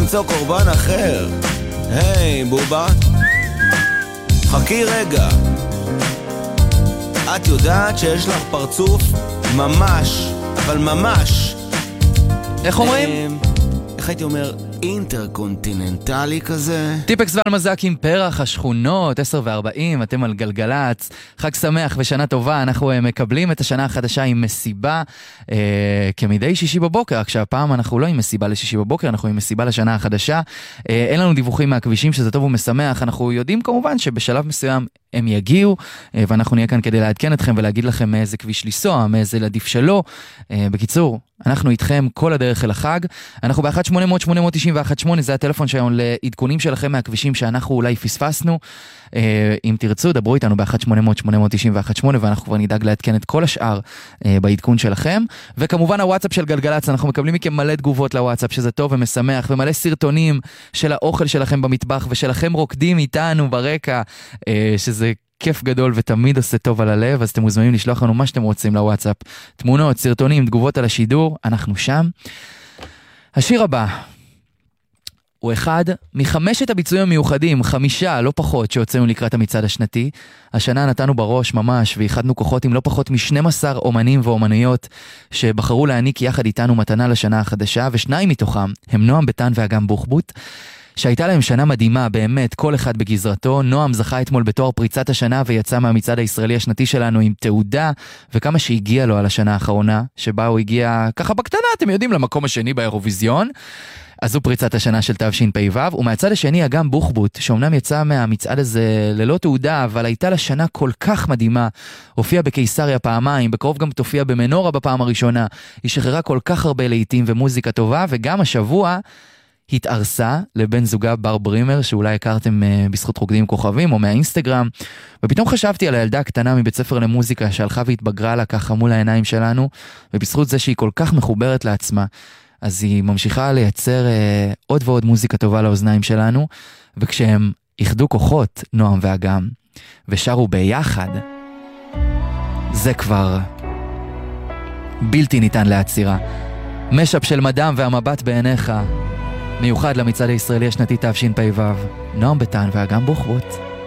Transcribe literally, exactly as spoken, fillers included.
למצוא קורבן אחר. היי, בובה, חכי רגע. את יודעת שיש לך פרצוף ממש, אבל ממש, איך אומרים? איך הייתי אומר? אינטרקונטיננטלי כזה. טיפקס והלמזק עם פרח השכונות, עשר וארבעים, אתם על גלגלץ. חג שמח ושנה טובה. אנחנו מקבלים את השנה החדשה עם מסיבה אה, כמדי שישי בבוקר, רק שהפעם אנחנו לא עם מסיבה לשישי בבוקר, אנחנו עם מסיבה לשנה החדשה. אה, אין לנו דיווחים מהכבישים שזה טוב ומשמח. אנחנו יודעים כמובן שבשלב מסוים הם יגיעו, אה, ואנחנו נהיה כאן כדי לעדכן אתכם ולהגיד לכם מאיזה כביש לנסוע, מאיזה עדיף שלא. אה, בקיצור, אנחנו איתכם כל הדרך אל החג. אנחנו ב-אחת שמונה אפס אפס שמונה תשע אחת שמונה, זה הטלפון שלנו לעדכונים שלכם מהכבישים שאנחנו אולי פספסנו. אם תרצו, דברו איתנו ב-אחת שמונה אפס אפס שמונה תשע אחת שמונה, ואנחנו כבר נדאג לעדכן את כל השאר בעדכון שלכם. וכמובן הוואטסאפ של גלגלץ, אנחנו מקבלים מכם מלא תגובות לוואטסאפ, שזה טוב ומשמח, ומלא סרטונים של האוכל שלכם במטבח, ושלכם רוקדים איתנו ברקע, שזה כיף גדול ותמיד עושה טוב על הלב. אז אתם מוזמנים לשלוח לנו מה שאתם רוצים לוואטסאפ, תמונות, סרטונים, תגובות על השידור, אנחנו שם. השיר הבא הוא אחד מחמשת הביצועים המיוחדים, חמישה, לא פחות, שהוצאנו לקראת המצעד השנתי. השנה נתנו בראש ממש, ואיחדנו כוחות עם לא פחות מ-שנים עשר אומנים ואומנויות, שבחרו להעניק יחד איתנו מתנה לשנה החדשה, ושניים מתוכם הם נועם ביטן ואגם בוחבוט, שהייתה להם שנה מדהימה, באמת, כל אחד בגזרתו. נועם זכה אתמול בתואר פריצת השנה, ויצא מהמצעד הישראלי השנתי שלנו עם תעודה, וכמה שהגיע לו על השנה האחרונה, שבה הוא הגיע ככה בקטנה, אתם יודעים, למקום השני באירוויזיון. אז זו פריצת השנה של תשפ"ו, ומהצד השני אגם בוחבוט, שאומנם יצא מהמצעד הזה ללא תעודה, אבל הייתה לה שנה כל כך מדהימה, הופיעה בקיסריה פעמיים, בקרוב גם תופיע במנורה בפעם הראשונה, היא שחררה כל כך הרבה לעיתים ומוזיקה טובה, וגם השבוע התארסה לבן זוגה בר ברימר, שאולי הכרתם בזכות רוקדים כוכבים או מהאינסטגרם, ופתאום חשבתי על הילדה הקטנה מבית ספר למוזיקה, שהלכה והתבגרה לה ככה מול העיניים שלנו, ובזכות זה שהיא כל כך מחוברת לעצמה, אז היא ממשיכה לייצר אה, עוד ועוד מוזיקה טובה לאוזניים שלנו, וכשהם איחדו כוחות, נועם ואגם, ושרו ביחד, זה כבר בלתי ניתן להצירה. משאפ של מדם והמבט בעיניך, מיוחד למצעד הישראלי השנתי תשפ"ו, נועם ביטן ואגם בוחבוט.